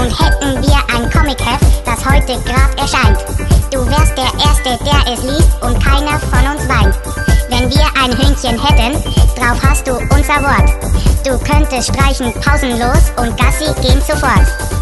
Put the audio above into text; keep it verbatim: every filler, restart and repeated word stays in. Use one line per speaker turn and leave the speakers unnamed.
Und hätten wir ein Comicheft, das heute grad erscheint, du wärst der Erste, der es liest und keiner von uns weint. Wenn wir ein Hühnchen hätten, drauf hast du unser Wort. Du könntest streichen pausenlos und Gassi gehen sofort.